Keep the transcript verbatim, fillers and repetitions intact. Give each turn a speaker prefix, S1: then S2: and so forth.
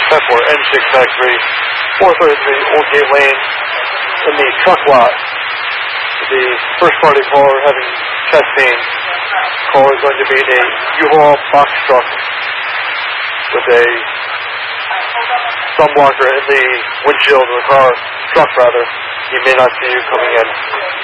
S1: ten four N six Factory, four thirty-three Old Gate Lane, in the truck lot. The first party caller having testing call is going to be a U-Haul box truck with a sun blocker in the windshield of the car, truck rather. He may not see you coming in.